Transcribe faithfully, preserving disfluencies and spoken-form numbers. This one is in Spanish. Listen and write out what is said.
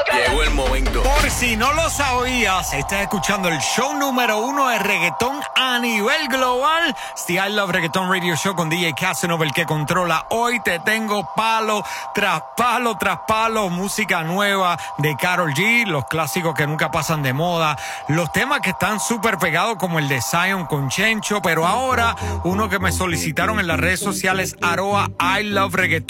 Llegó el momento. Por si no lo sabías, estás escuchando el show número uno de reggaetón a nivel global. The I Love Reggaeton Radio Show con D J Casanova, el que controla. Hoy te tengo palo tras palo tras palo, música nueva de Karol G, los clásicos que nunca pasan de moda, los temas que están súper pegados como el de Zion con Chencho, pero ahora uno que me solicitaron en las redes sociales, arroba I Love Reggaeton.